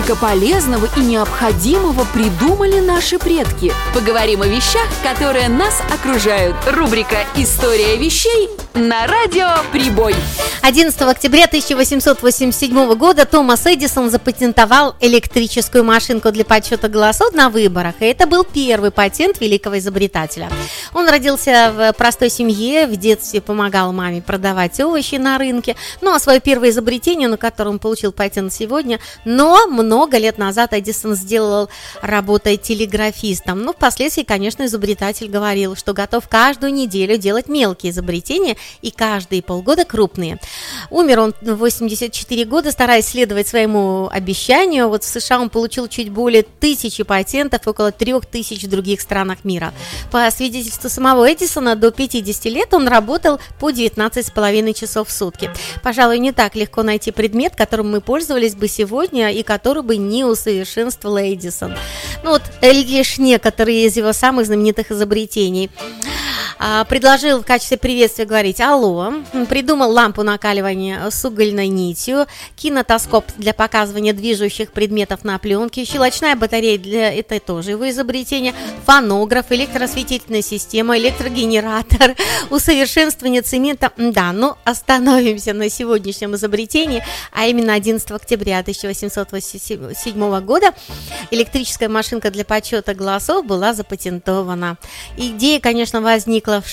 сколько полезного и необходимого придумали наши предки. Поговорим о вещах, которые нас окружают. Рубрика «История вещей» на радио «Прибой». 11 октября 1887 года Томас Эдисон запатентовал электрическую машинку для подсчета голосов на выборах, и это был первый патент великого изобретателя. Он родился в простой семье, в детстве помогал маме продавать овощи на рынке, а свое первое изобретение, на котором получил патент сегодня, но много лет назад Эдисон сделал, работая телеграфистом. Впоследствии, конечно, изобретатель говорил, что готов каждую неделю делать мелкие изобретения и каждые полгода крупные. Умер он в 84 года, стараясь следовать своему обещанию. В США он получил чуть более 1000 патентов в около 3000 других странах мира. По свидетельству самого Эдисона, до 50 лет он работал по 19,5 часов в сутки. Пожалуй, не так легко найти предмет, которым мы пользовались бы сегодня и который бы не усовершенствовал Эдисон. Лишь некоторые из его самых знаменитых изобретений. Предложил в качестве приветствия говорить «Алло», придумал лампу накаливания с угольной нитью, кинетоскоп для показывания движущих предметов на пленке, щелочная батарея, это тоже его изобретение, фонограф, электросветительная система, электрогенератор, усовершенствование цемента. Остановимся на сегодняшнем изобретении, а именно 11 октября 1887 года электрическая машинка для подсчета голосов была запатентована. Идея, конечно, возникла в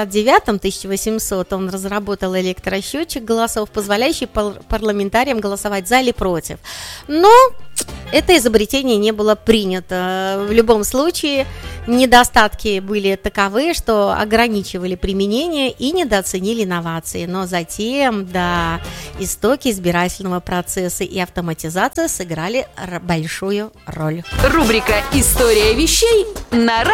1869 он разработал электросчетчик голосов, позволяющий парламентариям голосовать за или против. Но это изобретение не было принято. В любом случае, недостатки были таковы, что ограничивали применение и недооценили инновации. Но затем, истоки избирательного процесса и автоматизация сыграли большую роль. Рубрика «История вещей» на